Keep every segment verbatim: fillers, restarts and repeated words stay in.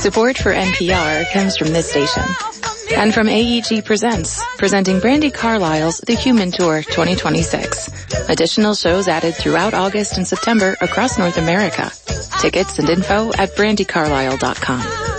Support for N P R comes from this station. And from A E G Presents, presenting Brandi Carlile's The Human Tour twenty twenty-six. Additional shows added throughout August and September across North America. Tickets and info at brandi carlile dot com.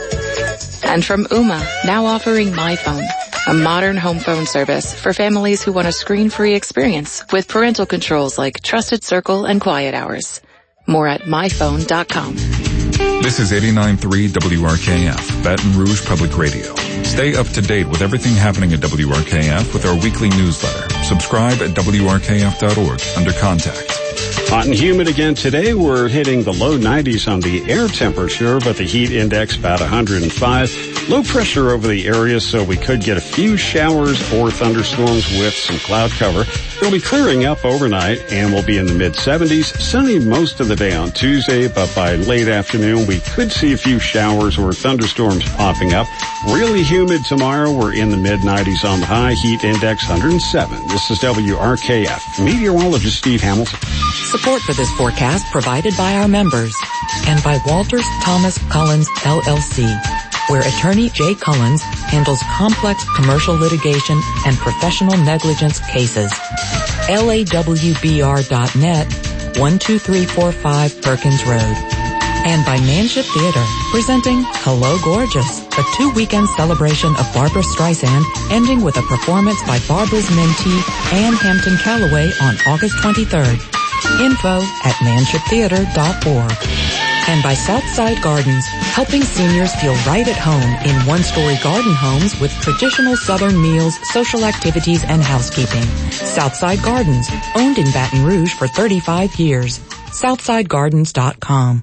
And from Ooma, now offering MyPhone, a modern home phone service for families who want a screen-free experience with parental controls like Trusted Circle and Quiet Hours. More at my phone dot com. This is eighty-nine point three W R K F, Baton Rouge Public Radio. Stay up to date with everything happening at W R K F with our weekly newsletter. Subscribe at W R K F dot org under Contact. Hot and humid again today. We're hitting the low nineties on the air temperature, but the heat index about one hundred five. Low pressure over the area, so we could get a few showers or thunderstorms with some cloud cover. It'll be clearing up overnight, and we'll be in the mid seventies. Sunny most of the day on Tuesday, but by late afternoon, we could see a few showers or thunderstorms popping up. Really humid tomorrow. We're in the mid nineties on the high. Heat index one hundred seven. This is W R K F. Meteorologist Steve Hamilton. Support for this forecast provided by our members and by Walters Thomas Collins, L L C, where attorney Jay Collins handles complex commercial litigation and professional negligence cases. L A W B R dot net, one two three four five Perkins Road. And by Manship Theater, presenting Hello Gorgeous, a two-weekend celebration of Barbra Streisand, ending with a performance by Barbara's mentee, Ann Hampton Calloway, on August twenty-third. Info at manship theater dot org. And by Southside Gardens, helping seniors feel right at home in one-story garden homes with traditional Southern meals, social activities, and housekeeping. Southside Gardens, owned in Baton Rouge for thirty-five years. southside gardens dot com.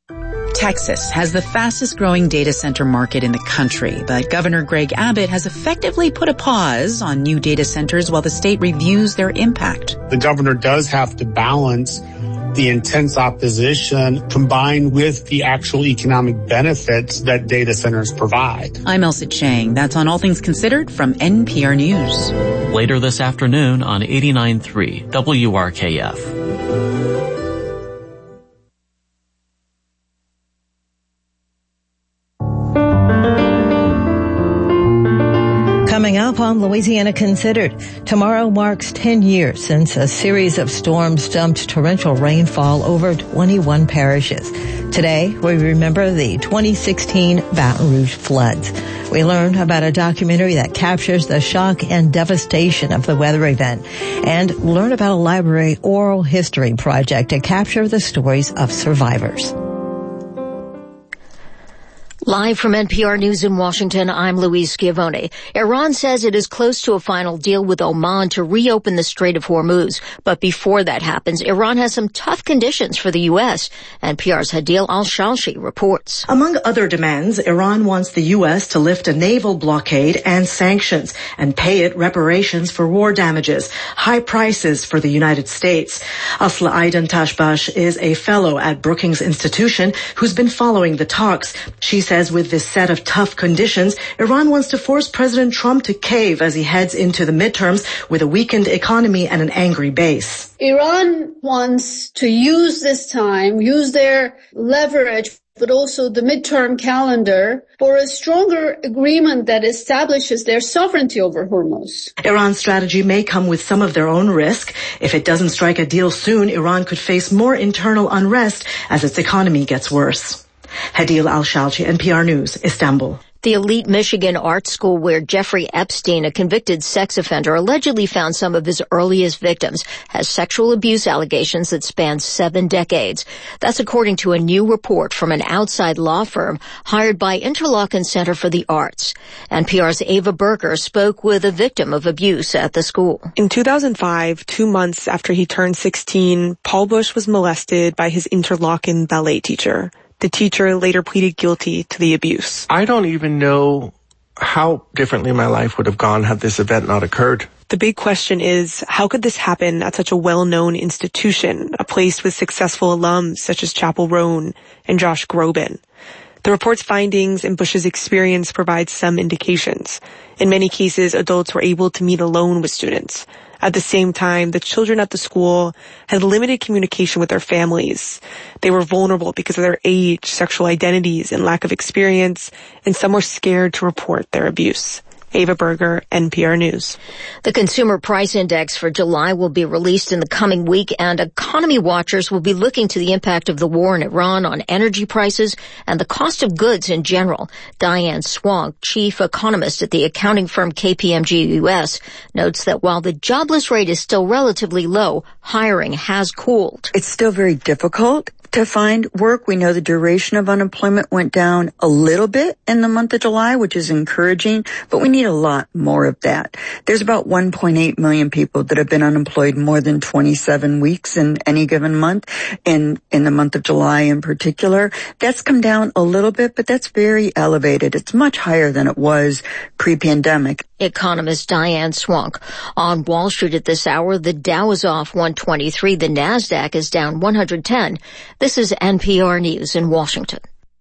Texas has the fastest growing data center market in the country, but Governor Greg Abbott has effectively put a pause on new data centers while the state reviews their impact. The governor does have to balance the intense opposition combined with the actual economic benefits that data centers provide. I'm Elsa Chang. That's on All Things Considered from N P R News. Later this afternoon on eighty-nine point three W R K F. Coming up on Louisiana Considered, tomorrow marks ten years since a series of storms dumped torrential rainfall over twenty-one parishes. Today, we remember the twenty sixteen Baton Rouge floods. We learn about a documentary that captures the shock and devastation of the weather event, and learn about a library oral history project to capture the stories of survivors. Live from N P R News in Washington, I'm Louise Schiavone. Iran says it is close to a final deal with Oman to reopen the Strait of Hormuz. But before that happens, Iran has some tough conditions for the U S. N P R's Hadil Al-Shalshi reports. Among other demands, Iran wants the U S to lift a naval blockade and sanctions and pay it reparations for war damages, high prices for the United States. Asla Aidan Tashbash is a fellow at Brookings Institution who's been following the talks. She says Says with this set of tough conditions, Iran wants to force President Trump to cave as he heads into the midterms with a weakened economy and an angry base. Iran wants to use this time, use their leverage, but also the midterm calendar for a stronger agreement that establishes their sovereignty over Hormuz. Iran's strategy may come with some of their own risk. If it doesn't strike a deal soon, Iran could face more internal unrest as its economy gets worse. Hadil Al-Shalchi, N P R News, Istanbul. The elite Michigan art school where Jeffrey Epstein, a convicted sex offender, allegedly found some of his earliest victims, has sexual abuse allegations that span seven decades. That's according to a new report from an outside law firm hired by Interlochen Center for the Arts. N P R's Ava Berger spoke with a victim of abuse at the school. In two thousand five, two months after he turned sixteen, Paul Bush was molested by his Interlochen ballet teacher. The teacher later pleaded guilty to the abuse. I don't even know how differently my life would have gone had this event not occurred. The big question is, how could this happen at such a well-known institution, a place with successful alums such as Chappell Roan and Josh Groban? The report's findings and Bush's experience provide some indications. In many cases, adults were able to meet alone with students. At the same time, the children at the school had limited communication with their families. They were vulnerable because of their age, sexual identities, and lack of experience, and some were scared to report their abuse. Ava Berger, N P R News. The Consumer Price Index for July will be released in the coming week, and economy watchers will be looking to the impact of the war in Iran on energy prices and the cost of goods in general. Diane Swank, chief economist at the accounting firm K P M G U S, notes that while the jobless rate is still relatively low, hiring has cooled. It's still very difficult to find work. We know the duration of unemployment went down a little bit in the month of July, which is encouraging, but we need a lot more of that. There's about one point eight million people that have been unemployed more than twenty-seven weeks in any given month, in, in the month of July in particular. That's come down a little bit, but that's very elevated. It's much higher than it was pre-pandemic. Economist Diane Swank. On Wall Street at this hour, the Dow is off one twenty-three. The NASDAQ is down one hundred ten. This is N P R News in Washington.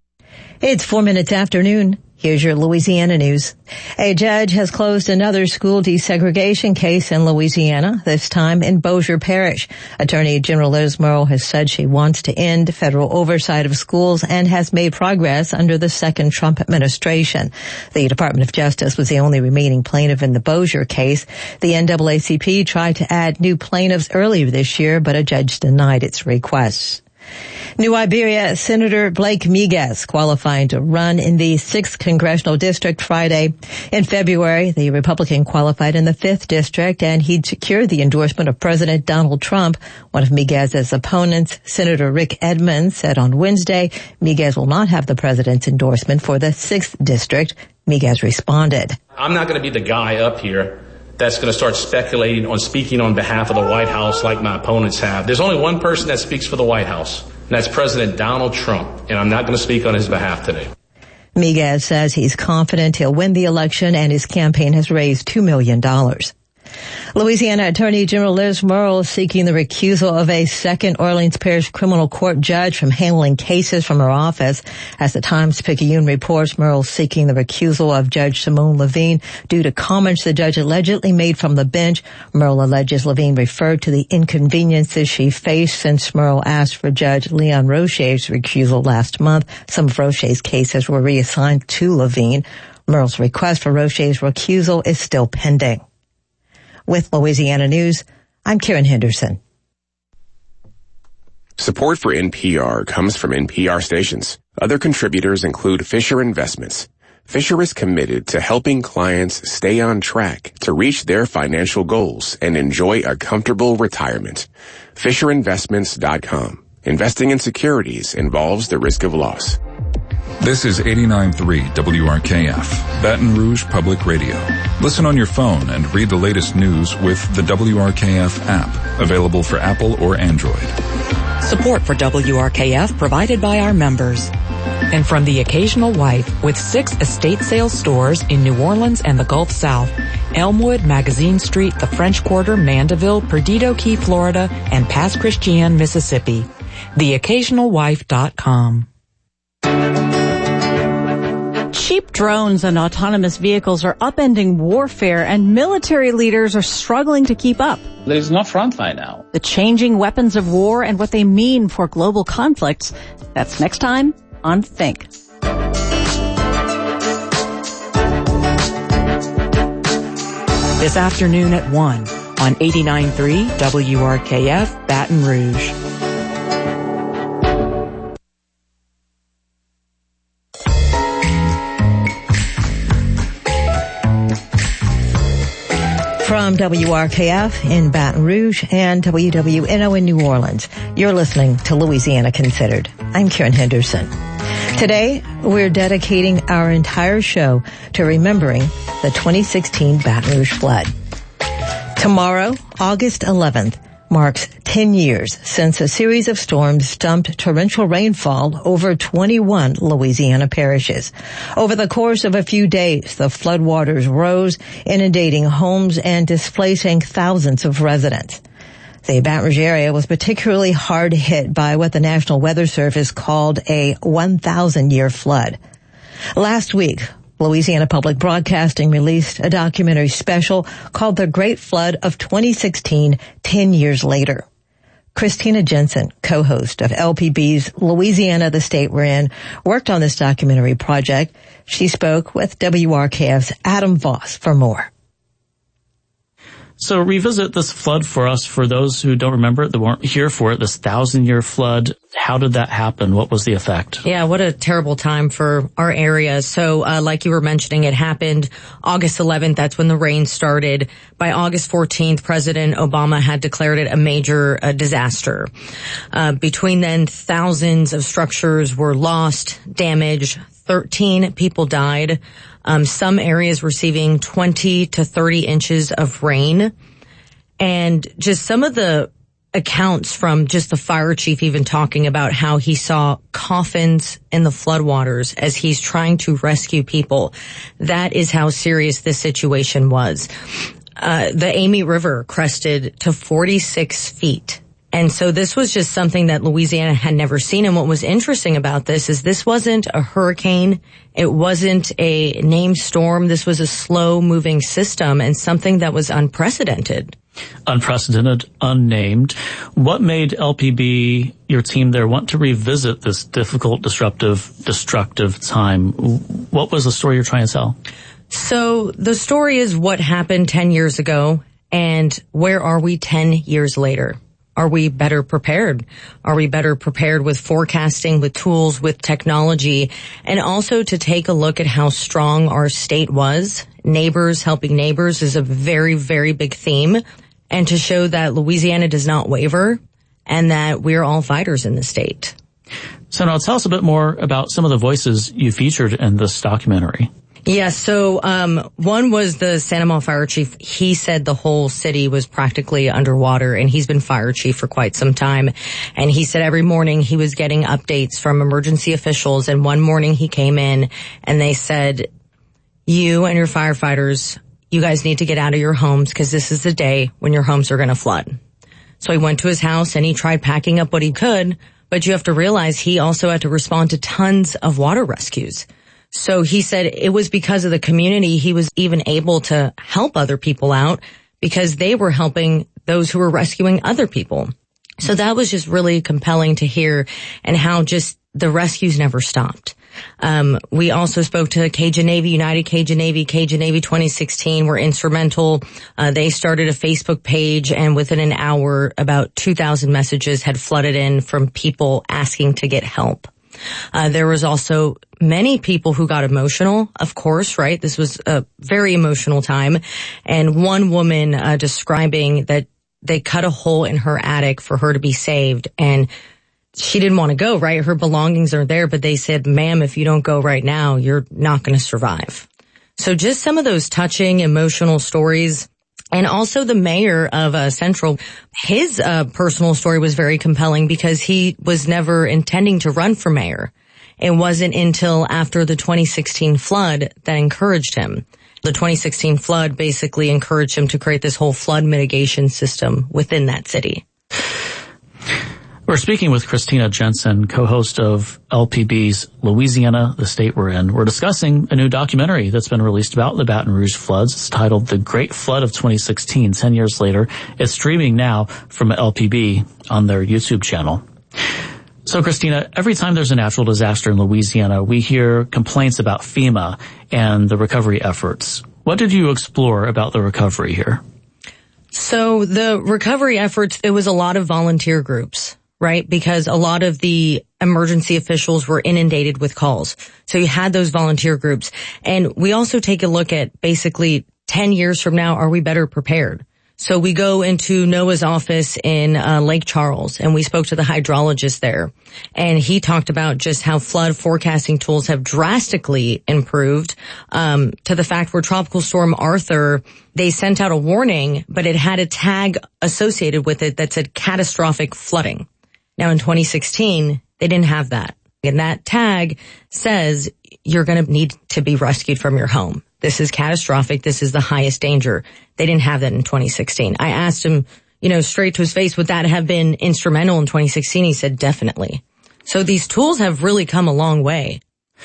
It's four minutes after noon. Here's your Louisiana news. A judge has closed another school desegregation case in Louisiana, this time in Bossier Parish. Attorney General Liz Murrill has said she wants to end federal oversight of schools and has made progress under the second Trump administration. The Department of Justice was the only remaining plaintiff in the Bossier case. The N double A C P tried to add new plaintiffs earlier this year, but a judge denied its requests. New Iberia Senator Blake Miguez qualifying to run in the sixth Congressional District Friday. In February, the Republican qualified in the fifth District, and he'd secured the endorsement of President Donald Trump. One of Miguez's opponents, Senator Rick Edmonds, said on Wednesday Miguez will not have the president's endorsement for the sixth District. Miguez responded, I'm not going to be the guy up here that's going to start speculating on speaking on behalf of the White House like my opponents have. There's only one person that speaks for the White House, and that's President Donald Trump, and I'm not going to speak on his behalf today. Miguez says he's confident he'll win the election, and his campaign has raised two million dollars. Louisiana Attorney General Liz Murrill is seeking the recusal of a second Orleans Parish criminal court judge from handling cases from her office. As the Times-Picayune reports, Murrill is seeking the recusal of Judge Simone Levine due to comments the judge allegedly made from the bench. Murrill alleges Levine referred to the inconveniences she faced since Murrill asked for Judge Leon Roche's recusal last month. Some of Roche's cases were reassigned to Levine. Murrill's request for Roche's recusal is still pending. With Louisiana News, I'm Karen Henderson. Support for N P R comes from N P R stations. Other contributors include Fisher Investments. Fisher is committed to helping clients stay on track to reach their financial goals and enjoy a comfortable retirement. Fisher Investments dot com. Investing in securities involves the risk of loss. This is eighty-nine point three W R K F, Baton Rouge Public Radio. Listen on your phone and read the latest news with the W R K F app, available for Apple or Android. Support for W R K F provided by our members. And from The Occasional Wife, with six estate sales stores in New Orleans and the Gulf South, Elmwood, Magazine Street, the French Quarter, Mandeville, Perdido Key, Florida, and Pass Christian, Mississippi. the occasional wife dot com. Cheap drones and autonomous vehicles are upending warfare, and military leaders are struggling to keep up. There's no front line now. The changing weapons of war and what they mean for global conflicts. That's next time on Think. This afternoon at one on eighty-nine point three W R K F Baton Rouge. From W R K F in Baton Rouge and W W N O in New Orleans, you're listening to Louisiana Considered. I'm Karen Henderson. Today, we're dedicating our entire show to remembering the twenty sixteen Baton Rouge flood. Tomorrow, August eleventh, marks ten years since a series of storms dumped torrential rainfall over twenty-one Louisiana parishes. Over the course of a few days, the floodwaters rose, inundating homes and displacing thousands of residents. The Baton Rouge area was particularly hard hit by what the National Weather Service called a one thousand year flood. Last week, Louisiana Public Broadcasting released a documentary special called The Great Flood of twenty sixteen, ten years later. Christina Jensen, co-host of L P B's Louisiana, the State We're In, worked on this documentary project. She spoke with W R K F's Adam Voss for more. So revisit this flood for us, for those who don't remember it, that weren't here for it, this thousand-year flood. How did that happen? What was the effect? Yeah, what a terrible time for our area. So, uh, like you were mentioning, it happened August eleventh. That's when the rain started. By August fourteenth, President Obama had declared it a major uh, disaster. Uh, between then, thousands of structures were lost, damaged. thirteen people died. Um, some areas receiving twenty to thirty inches of rain. And just some of the accounts from just the fire chief even talking about how he saw coffins in the floodwaters as he's trying to rescue people. That is how serious this situation was. Uh, the Amite River crested to forty-six feet. And so this was just something that Louisiana had never seen. And what was interesting about this is this wasn't a hurricane. It wasn't a named storm. This was a slow moving system and something that was unprecedented. Unprecedented, unnamed. What made L P B, your team there, want to revisit this difficult, disruptive, destructive time? What was the story you're trying to tell? So the story is what happened ten years ago and where are we ten years later? Are we better prepared? Are we better prepared with forecasting, with tools, with technology, and also to take a look at how strong our state was? Neighbors helping neighbors is a very, very big theme, and to show that Louisiana does not waver and that we're all fighters in the state. So now tell us a bit more about some of the voices you featured in this documentary. Yeah, so um one was the Santa Maria fire chief. He said the whole city was practically underwater, and he's been fire chief for quite some time. And he said every morning he was getting updates from emergency officials, and one morning he came in and they said, you and your firefighters, you guys need to get out of your homes because this is the day when your homes are going to flood. So he went to his house and he tried packing up what he could, but you have to realize he also had to respond to tons of water rescues. So he said it was because of the community he was even able to help other people out because they were helping those who were rescuing other people. So that was just really compelling to hear, and how just the rescues never stopped. Um, we also spoke to Cajun Navy, United Cajun Navy, Cajun Navy twenty sixteen were instrumental. Uh, they started a Facebook page, and within an hour, about two thousand messages had flooded in from people asking to get help. Uh, there was also many people who got emotional, of course, right? This was a very emotional time. And one woman uh, describing that they cut a hole in her attic for her to be saved. And she didn't want to go, right? Her belongings are there, but they said, ma'am, if you don't go right now, you're not going to survive. So just some of those touching, emotional stories. And also the mayor of uh, Central, his uh, personal story was very compelling because he was never intending to run for mayor. It wasn't until after the twenty sixteen flood that encouraged him. The twenty sixteen flood basically encouraged him to create this whole flood mitigation system within that city. We're speaking with Christina Jensen, co-host of L P B's Louisiana, the State We're In. We're discussing a new documentary that's been released about the Baton Rouge floods. It's titled The Great Flood of twenty sixteen, ten years later. It's streaming now from L P B on their YouTube channel. So, Christina, every time there's a natural disaster in Louisiana, we hear complaints about FEMA and the recovery efforts. What did you explore about the recovery here? So the recovery efforts, it was a lot of volunteer groups, right? Because a lot of the emergency officials were inundated with calls. So you had those volunteer groups. And we also take a look at basically ten years from now, are we better prepared? So we go into NOAA's office in uh, Lake Charles, and we spoke to the hydrologist there. And he talked about just how flood forecasting tools have drastically improved, um, to the fact where Tropical Storm Arthur, they sent out a warning, but it had a tag associated with it that said catastrophic flooding. Now in twenty sixteen, they didn't have that. And that tag says you're going to need to be rescued from your home. This is catastrophic. This is the highest danger. They didn't have that in twenty sixteen. I asked him, you know, straight to his face, would that have been instrumental in twenty sixteen? He said definitely. So these tools have really come a long way.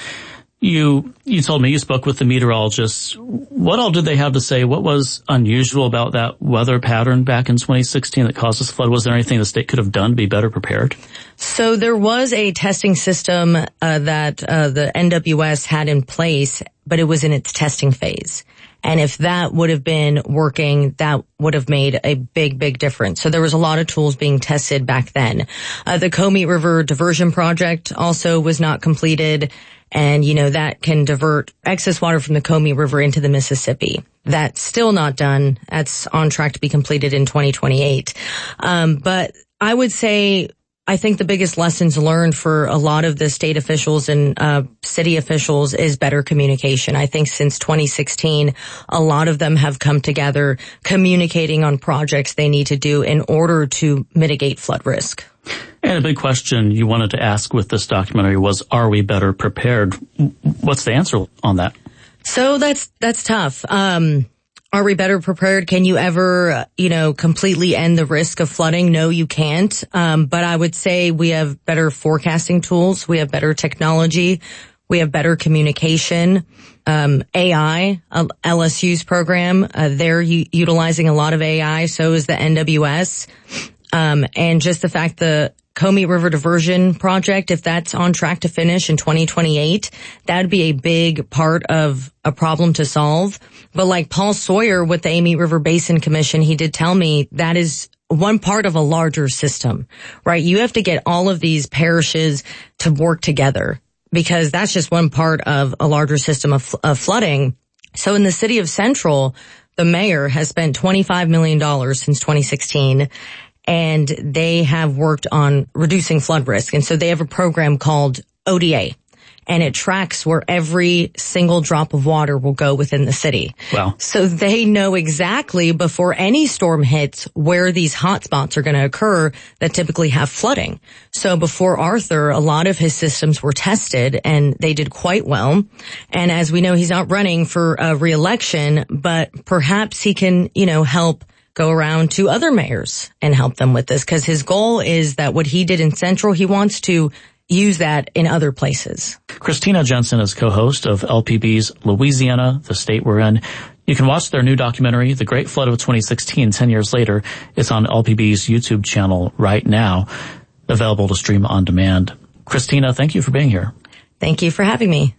You, you told me you spoke with the meteorologists. What all did they have to say? What was unusual about that weather pattern back in twenty sixteen that caused this flood? Was there anything the state could have done to be better prepared? So there was a testing system uh, that uh, the N W S had in place, but it was in its testing phase. And if that would have been working, that would have made a big, big difference. So there was a lot of tools being tested back then. Uh, the Comey River Diversion Project also was not completed. And, you know, that can divert excess water from the Comey River into the Mississippi. That's still not done. That's on track to be completed in twenty twenty-eight. Um, but I would say, I think the biggest lessons learned for a lot of the state officials and uh city officials is better communication. I think since twenty sixteen, a lot of them have come together communicating on projects they need to do in order to mitigate flood risk. And a big question you wanted to ask with this documentary was, are we better prepared? What's the answer on that? So that's that's tough. Um Are we better prepared? Can you ever, you know, completely end the risk of flooding? No, you can't. Um, but I would say we have better forecasting tools. We have better technology. We have better communication. Um, A I, uh, L S U's program, uh, they're u- utilizing a lot of A I. So is the N W S. Um, and just the fact the Comey River Diversion Project, if that's on track to finish in twenty twenty-eight, that would be a big part of a problem to solve. But like Paul Sawyer with the Amite River Basin Commission, he did tell me that is one part of a larger system, right? You have to get all of these parishes to work together because that's just one part of a larger system of, of flooding. So in the city of Central, the mayor has spent twenty-five million dollars since twenty sixteen. And they have worked on reducing flood risk. And so they have a program called O D A. And it tracks where every single drop of water will go within the city. Wow. So they know exactly before any storm hits where these hot spots are going to occur that typically have flooding. So before Arthur, a lot of his systems were tested and they did quite well. And as we know, he's not running for a re-election, but perhaps he can, you know, help go around to other mayors and help them with this, because his goal is that what he did in Central, he wants to use that in other places. Christina Jensen is co-host of L P B's Louisiana, the state we're in. You can watch their new documentary, The Great Flood of twenty sixteen, ten years later. It's on L P B's YouTube channel right now, available to stream on demand. Christina, thank you for being here. Thank you for having me.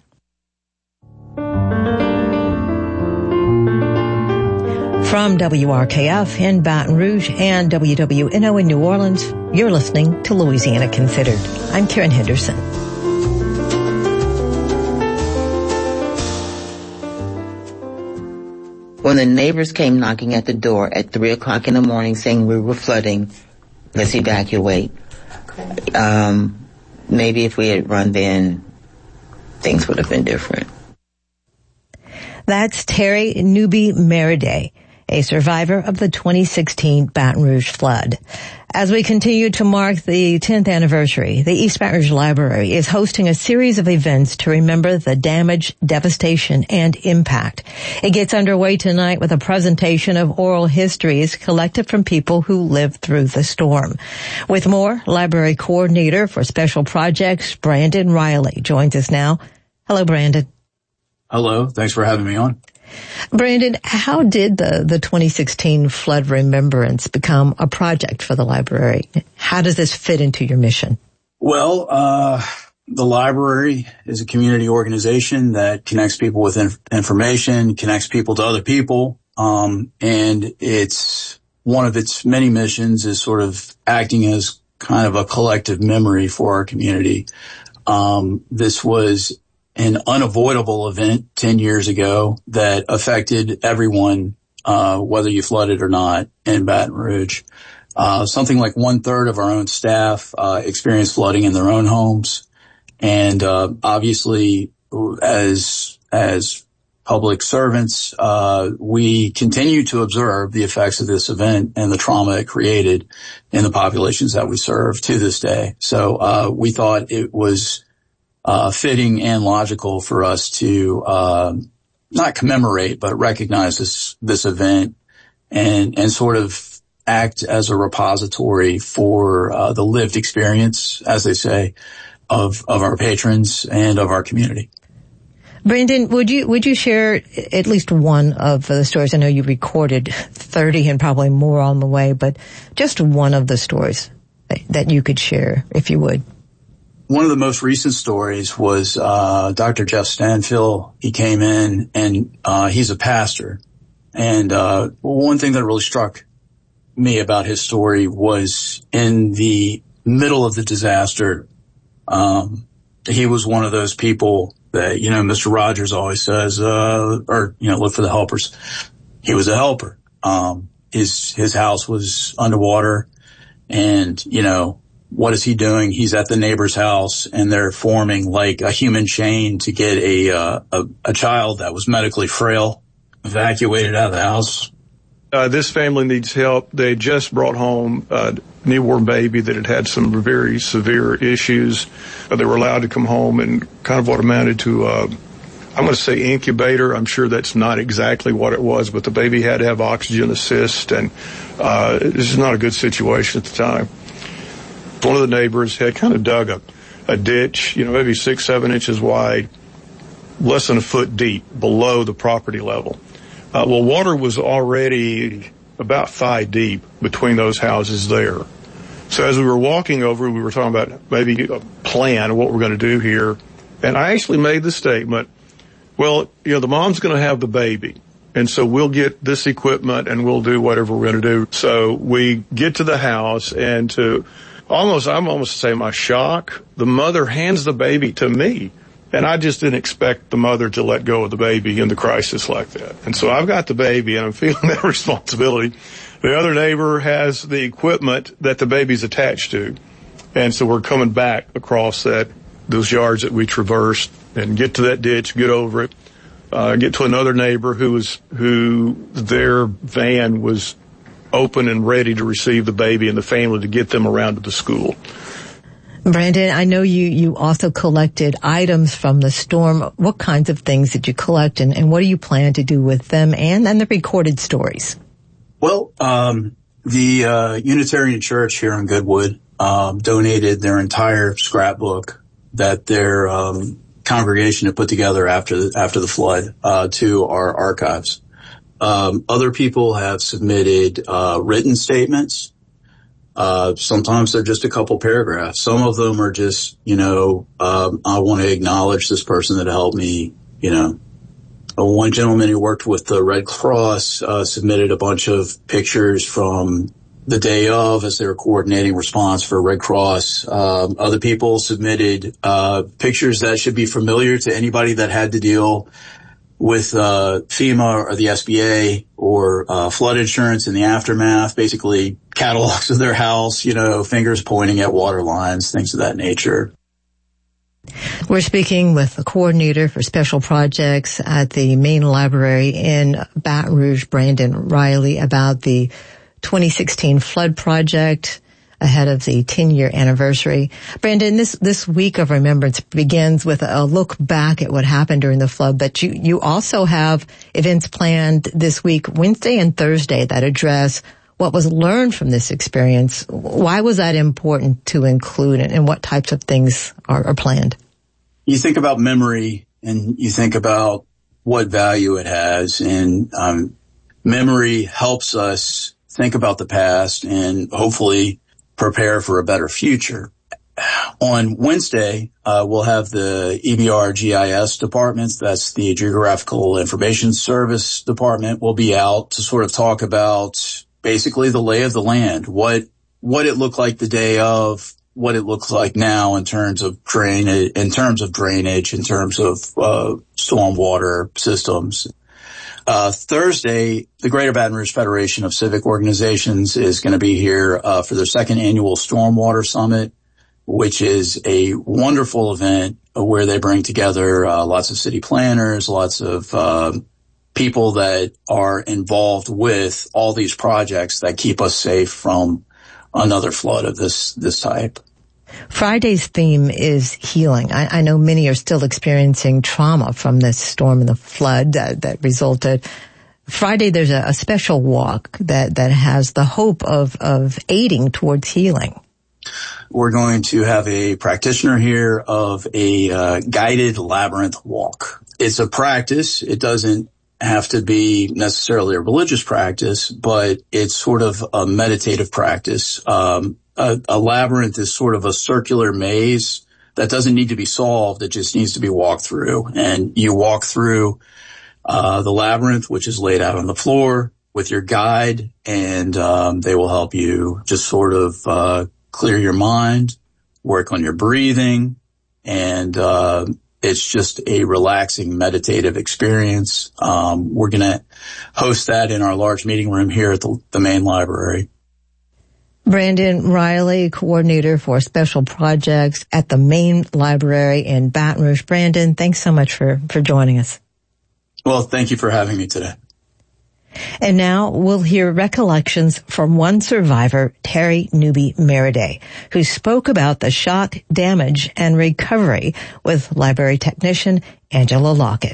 From W R K F in Baton Rouge and W W N O in New Orleans, you're listening to Louisiana Considered. I'm Karen Henderson. When the neighbors came knocking at the door at three o'clock in the morning saying we were flooding, let's evacuate. Um, maybe if we had run then, things would have been different. That's Terry Newby Meriday, a survivor of the twenty sixteen Baton Rouge flood. As we continue to mark the tenth anniversary, the East Baton Rouge Library is hosting a series of events to remember the damage, devastation, and impact. It gets underway tonight with a presentation of oral histories collected from people who lived through the storm. With more, Library Coordinator for Special Projects, Brandon Riley, joins us now. Hello, Brandon. Hello. Thanks for having me on. Brandon, how did the, the twenty sixteen flood remembrance become a project for the library? How does this fit into your mission? Well, uh, the library is a community organization that connects people with inf- information, connects people to other people. Um, and it's one of its many missions is sort of acting as kind of a collective memory for our community. Um, this was an unavoidable event ten years ago that affected everyone, uh, whether you flooded or not in Baton Rouge. Uh, something like one third of our own staff, uh, experienced flooding in their own homes. And, uh, obviously as, as public servants, uh, we continue to observe the effects of this event and the trauma it created in the populations that we serve to this day. So, uh, we thought it was Uh, fitting and logical for us to, uh, not commemorate, but recognize this, this event and, and sort of act as a repository for uh, the lived experience, as they say, of of our patrons and of our community. Brandon, would you would you share at least one of the stories? I know you recorded thirty and probably more on the way, but just one of the stories that you could share, if you would. One of the most recent stories was uh Doctor Jeff Stanfill. He came in, and uh he's a pastor. And uh one thing that really struck me about his story was in the middle of the disaster, um he was one of those people that, you know, Mister Rogers always says, uh, or, you know, look for the helpers. He was a helper. Um, his, his house was underwater, and, you know, what is he doing? He's at the neighbor's house, and they're forming like a human chain to get a, uh, a, a child that was medically frail evacuated out of the house. Uh, this family needs help. They just brought home a newborn baby that had had some very severe issues. Uh, they were allowed to come home and kind of what amounted to, uh, I'm going to say incubator. I'm sure that's not exactly what it was, but the baby had to have oxygen assist, and uh, this is not a good situation at the time. One of the neighbors had kind of dug a, a ditch, you know, maybe six, seven inches wide, less than a foot deep below the property level. Uh, well, water was already about thigh deep between those houses there. So as we were walking over, we were talking about maybe a plan of what we're going to do here. And I actually made the statement, well, you know, the mom's going to have the baby, and so we'll get this equipment and we'll do whatever we're going to do. So we get to the house, and to almost, I'm almost to say my shock, the mother hands the baby to me. And I just didn't expect the mother to let go of the baby in the crisis like that. And so I've got the baby, and I'm feeling that responsibility. The other neighbor has the equipment that the baby's attached to. And so we're coming back across that, those yards that we traversed, and get to that ditch, get over it, uh, get to another neighbor who was, who their van was open and ready to receive the baby and the family to get them around to the school. Brandon, I know you, you also collected items from the storm. What kinds of things did you collect, and, and what do you plan to do with them, and then the recorded stories? Well, um, the uh, Unitarian Church here in Goodwood um, donated their entire scrapbook that their um, congregation had put together after the, after the flood uh, to our archives. Um, other people have submitted uh, written statements. Uh, sometimes they're just a couple paragraphs. Some of them are just, you know, um, I want to acknowledge this person that helped me, you know. Uh, one gentleman who worked with the Red Cross uh, submitted a bunch of pictures from the day of as they were coordinating response for Red Cross. Um, other people submitted uh, pictures that should be familiar to anybody that had to deal with uh FEMA or the S B A or uh flood insurance in the aftermath, basically catalogs of their house, you know, fingers pointing at water lines, things of that nature. We're speaking with the coordinator for special projects at the main library in Baton Rouge, Brandon Riley, about the twenty sixteen flood project ahead of the ten-year anniversary. Brandon, this, this week of remembrance begins with a look back at what happened during the flood, but you, you also have events planned this week, Wednesday and Thursday, that address what was learned from this experience. Why was that important to include, and what types of things are, are planned? You think about memory, and you think about what value it has, and um, memory helps us think about the past and hopefully prepare for a better future. On Wednesday, uh, we'll have the E B R G I S departments. That's the Geographical Information Service department. Will be out to sort of talk about basically the lay of the land, what, what it looked like the day of, what it looks like now in terms of drainage, in terms of drainage, in terms of, uh, stormwater systems. Uh, Thursday, the Greater Baton Rouge Federation of Civic Organizations is going to be here, uh, for their second annual Stormwater Summit, which is a wonderful event where they bring together, uh, lots of city planners, lots of, uh, people that are involved with all these projects that keep us safe from another flood of this, this type. Friday's theme is healing. I, I know many are still experiencing trauma from this storm and the flood that, that resulted. Friday there's a, a special walk that, that has the hope of, of aiding towards healing. We're going to have a practitioner here of a uh, guided labyrinth walk. It's a practice. It doesn't have to be necessarily a religious practice, but it's sort of a meditative practice. Um, a, a labyrinth is sort of a circular maze that doesn't need to be solved. It just needs to be walked through. And you walk through uh, the labyrinth, which is laid out on the floor, with your guide, and um, they will help you just sort of uh, clear your mind, work on your breathing, and uh, it's just a relaxing, meditative experience. Um, we're going to host that in our large meeting room here at the, the main library. Brandon Riley, coordinator for special projects at the main library in Baton Rouge. Brandon, thanks so much for, for joining us. Well, thank you for having me today. And now we'll hear recollections from one survivor, Terry Newby Meriday, who spoke about the shock, damage, and recovery with library technician Angela Lockett.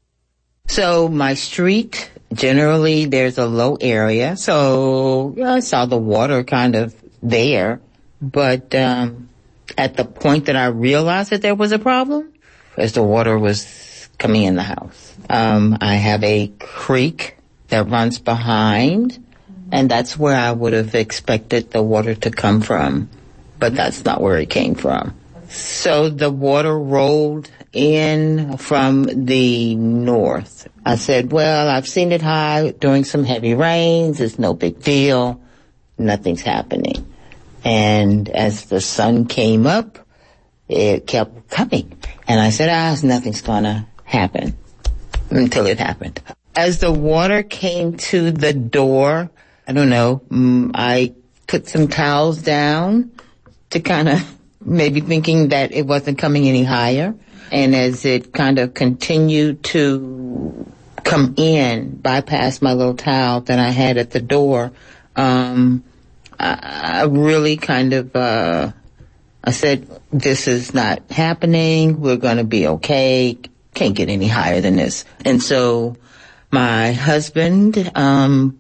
So my street, generally there's a low area, so yeah, I saw the water kind of there. But um, at the point that I realized that there was a problem, as the water was coming in the house, um, I have a creek that runs behind, and that's where I would have expected the water to come from, but that's not where it came from. So the water rolled in from the north. I said, well, I've seen it high during some heavy rains. It's no big deal. Nothing's happening. And as the sun came up, it kept coming. And I said, ah, nothing's gonna happen, until it happened. As the water came to the door, I don't know, I put some towels down to kind of maybe thinking that it wasn't coming any higher. And as it kind of continued to come in, bypass my little towel that I had at the door, um, I, I really kind of, uh, I said, this is not happening. We're going to be okay. Can't get any higher than this. And so my husband um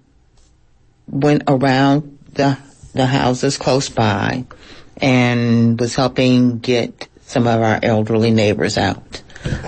went around the the houses close by and was helping get some of our elderly neighbors out,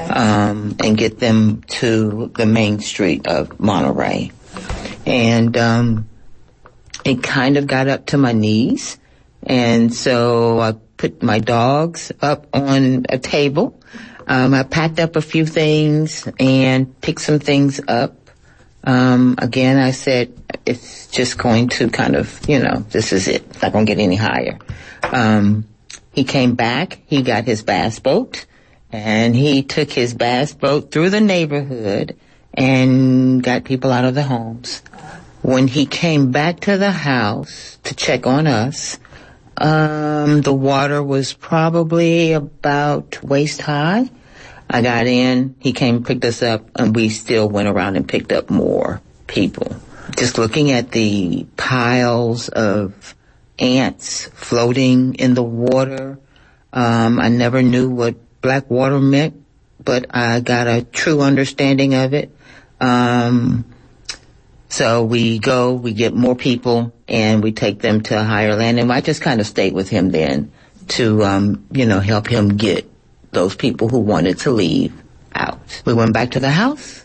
um and get them to the main street of Monterey. And um it kind of got up to my knees, and so I put my dogs up on a table. Um, I packed up a few things and picked some things up. Um, again, I said, it's just going to kind of, you know, this is it. It's not going to get any higher. Um, he came back. He got his bass boat, and he took his bass boat through the neighborhood and got people out of the homes. When he came back to the house to check on us, um, the water was probably about waist high. I got in, he came, picked us up, and we still went around and picked up more people. Just looking at the piles of ants floating in the water, um, I never knew what black water meant, but I got a true understanding of it. Um, so we go, we get more people, and we take them to a higher land, and I just kind of stayed with him then to, um, you know, help him get those people who wanted to leave out. We went back to the house,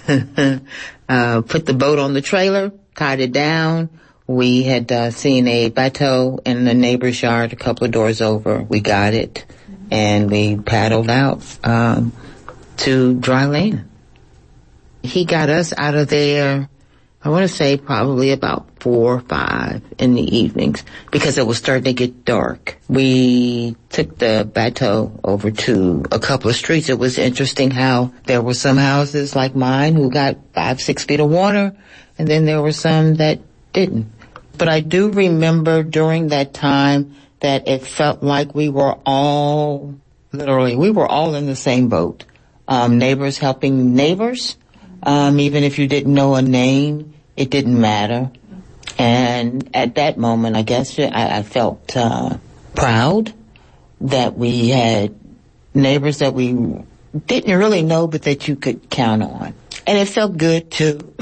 uh, put the boat on the trailer, tied it down. We had uh, seen a bateau in the neighbor's yard a couple of doors over. We got it, and we paddled out um, to dry land. He got us out of there, I want to say probably about four or five in the evenings, because it was starting to get dark. We took the bateau over to a couple of streets. It was interesting how there were some houses like mine who got five, six feet of water, and then there were some that didn't. But I do remember during that time that it felt like we were all, literally, we were all in the same boat. Um, neighbors helping neighbors. Um, even if you didn't know a name, it didn't matter. And at that moment, I guess I, I felt uh, proud that we had neighbors that we didn't really know, but that you could count on. And it felt good to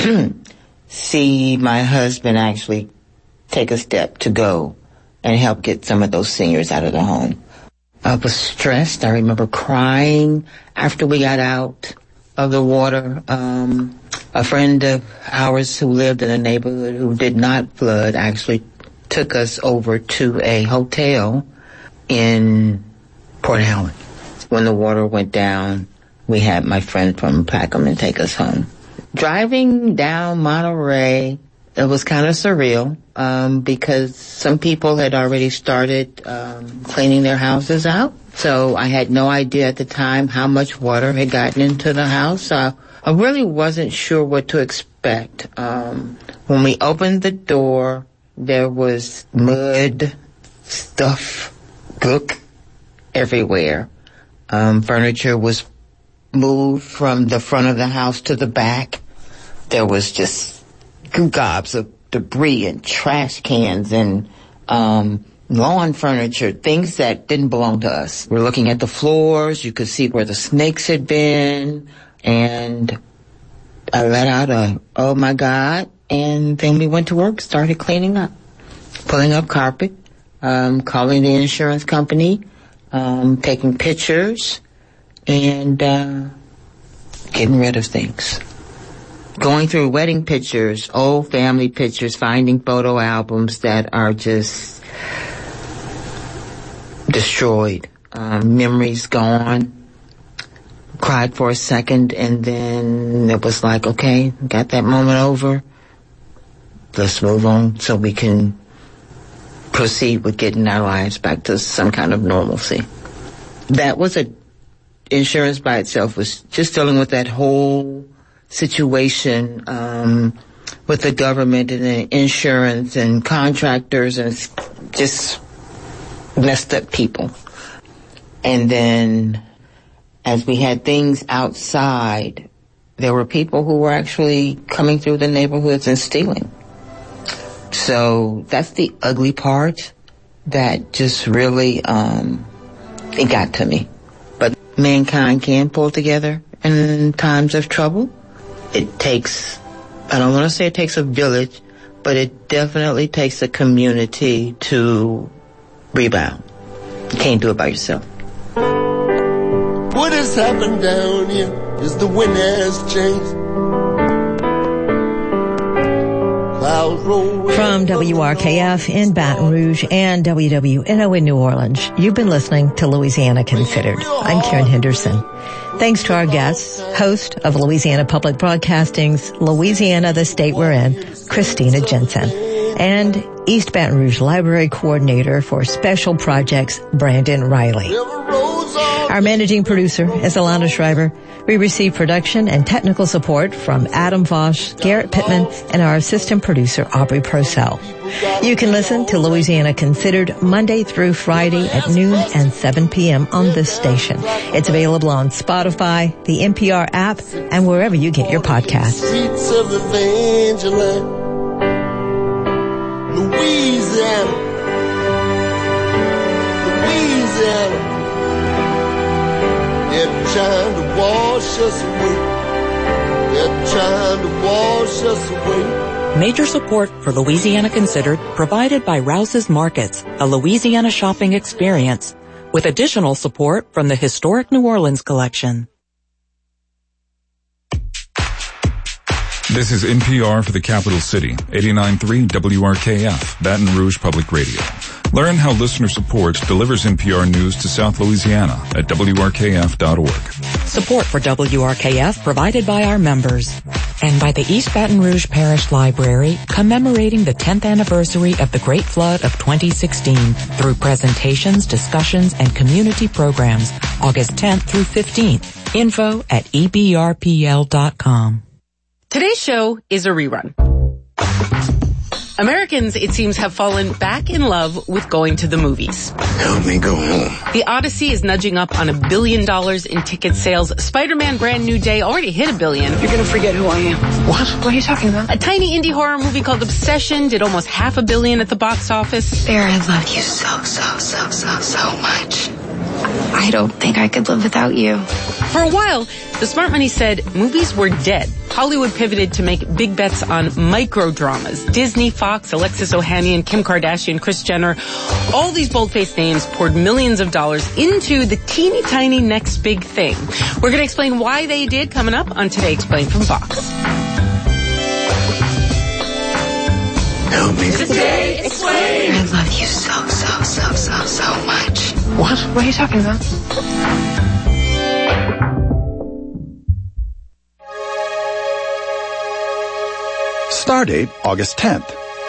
see my husband actually take a step to go and help get some of those seniors out of the home. I was stressed. I remember crying after we got out of the water. Um, a friend of ours who lived in a neighborhood who did not flood actually took us over to a hotel in Port Allen. When the water went down, we had my friend from Plaquemine take us home. Driving down Monterey, it was kind of surreal um, because some people had already started um, cleaning their houses out. So I had no idea at the time how much water had gotten into the house. Uh, I really wasn't sure what to expect. Um, when we opened the door, there was mud, stuff, gook everywhere. Um, furniture was moved from the front of the house to the back. There was just gobs of debris and trash cans and um, lawn furniture, things that didn't belong to us. We're looking at the floors. You could see where the snakes had been. And I let out a, oh, my God. And then we went to work, started cleaning up, pulling up carpet, um, calling the insurance company, um, taking pictures, and uh, getting rid of things. Going through wedding pictures, old family pictures, finding photo albums that are just destroyed. Um, memories gone. Cried for a second, and then it was like, okay, got that moment over. Let's move on so we can proceed with getting our lives back to some kind of normalcy. That was a, insurance by itself was just dealing with that whole situation um, with the government and the insurance and contractors and just messed up people. And then as we had things outside, there were people who were actually coming through the neighborhoods and stealing. So that's the ugly part that just really, um, it got to me. But mankind can pull together in times of trouble. It takes, I don't want to say it takes a village, but it definitely takes a community to rebound. You can't do it by yourself. What has happened down here is the wind has changed. From W R K F in Baton Rouge and W W N O in New Orleans, you've been listening to Louisiana Considered. I'm Karen Henderson. Thanks to our guests, host of Louisiana Public Broadcasting's Louisiana, the State We're In, Christina Jensen, and East Baton Rouge Library Coordinator for Special Projects, Brandon Riley. Our managing producer is Alana Schreiber. We receive production and technical support from Adam Voss, Garrett Pittman, and our assistant producer, Aubrey Purcell. You can listen to Louisiana Considered Monday through Friday at noon and seven p.m. on this station. It's available on Spotify, the N P R app, and wherever you get your podcasts. Streets of Evangeline, Louisiana, Louisiana. They're trying to wash us away. They're trying to wash us away. Major support for Louisiana Considered provided by Rouse's Markets, a Louisiana shopping experience, with additional support from the Historic New Orleans Collection. This is N P R for the capital city, eighty-nine point three W R K F, Baton Rouge Public Radio. Learn how listener support delivers N P R news to South Louisiana at W R K F dot org. Support for W R K F provided by our members and by the East Baton Rouge Parish Library, commemorating the tenth anniversary of the Great Flood of twenty sixteen through presentations, discussions, and community programs, August tenth through fifteenth. Info at E B R P L dot com. Today's show is a rerun. Americans, it seems, have fallen back in love with going to the movies. Help me go home. The Odyssey is nudging up on a billion dollars in ticket sales. Spider-Man Brand New Day already hit a billion. You're gonna forget who I am. What? What are you talking about? A tiny indie horror movie called Obsession did almost half a billion at the box office. Bear, I love you so, so, so, so, so much. I don't think I could live without you. For a while, the Smart Money said movies were dead. Hollywood pivoted to make big bets on micro-dramas. Disney, Fox, Alexis Ohanian, Kim Kardashian, Kris Jenner, all these bold-faced names poured millions of dollars into the teeny tiny next big thing. We're going to explain why they did coming up on Today Explained from Fox. Help me. Today Explained. I love you so, so, so, so, so much. What? What are you talking about? Stardate August tenth.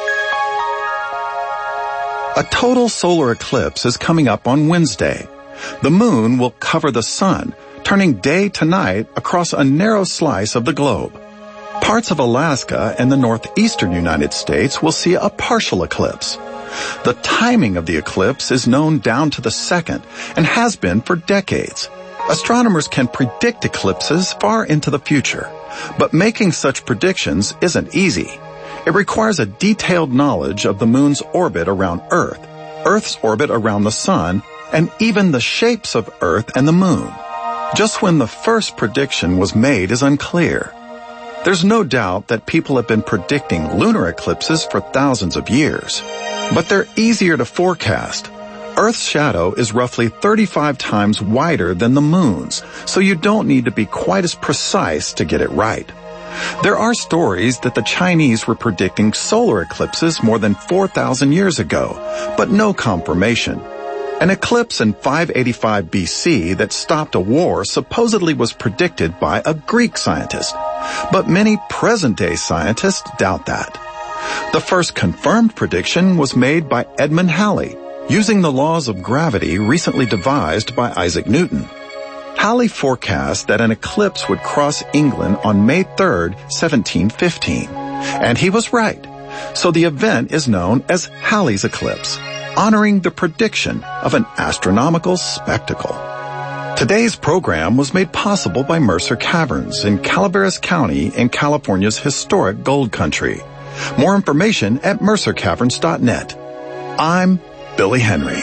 A total solar eclipse is coming up on Wednesday. The moon will cover the sun, turning day to night across a narrow slice of the globe. Parts of Alaska and the northeastern United States will see a partial eclipse. The timing of the eclipse is known down to the second and has been for decades. Astronomers can predict eclipses far into the future, but making such predictions isn't easy. It requires a detailed knowledge of the moon's orbit around Earth, Earth's orbit around the sun, and even the shapes of Earth and the moon. Just when the first prediction was made is unclear. There's no doubt that people have been predicting lunar eclipses for thousands of years, but they're easier to forecast. Earth's shadow is roughly thirty-five times wider than the moon's, so you don't need to be quite as precise to get it right. There are stories that the Chinese were predicting solar eclipses more than four thousand years ago, but no confirmation. An eclipse in five eighty-five B C that stopped a war supposedly was predicted by a Greek scientist, but many present-day scientists doubt that. The first confirmed prediction was made by Edmund Halley, using the laws of gravity recently devised by Isaac Newton. Halley forecast that an eclipse would cross England on May third, seventeen fifteen, and he was right. So the event is known as Halley's eclipse, honoring the prediction of an astronomical spectacle. Today's program was made possible by Mercer Caverns in Calaveras County in California's historic gold country. More information at mercer caverns dot net. I'm Billy Henry.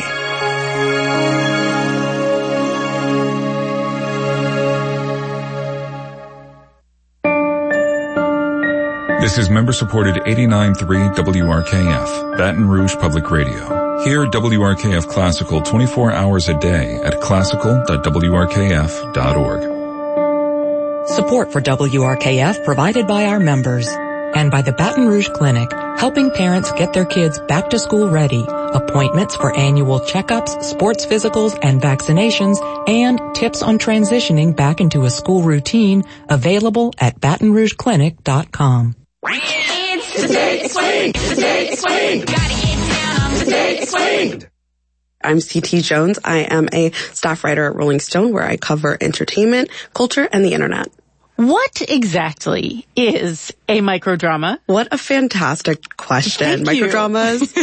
This is member-supported eighty-nine point three W R K F, Baton Rouge Public Radio. Hear W R K F Classical twenty-four hours a day at classical dot w r k f dot org. Support for W R K F provided by our members and by the Baton Rouge Clinic, helping parents get their kids back to school ready. Appointments for annual checkups, sports physicals, and vaccinations, and tips on transitioning back into a school routine available at baton rouge clinic dot com. It's Today Explained. Today Explained. Gotta get down on Today Explained. I'm C T Jones. I am a staff writer at Rolling Stone, where I cover entertainment, culture, and the internet. What exactly is a microdrama? What a fantastic question. Thank you. Microdramas